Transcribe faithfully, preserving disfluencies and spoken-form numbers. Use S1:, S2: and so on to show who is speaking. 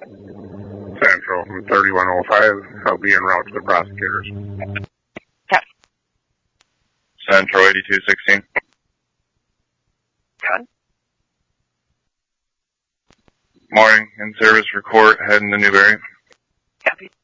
S1: Central from thirty-one oh five. I'll be en route to the prosecutors.
S2: Okay.
S3: Central eighty-two sixteen.
S2: John?
S3: Morning, in service for court, heading to Newberry.
S2: Copy.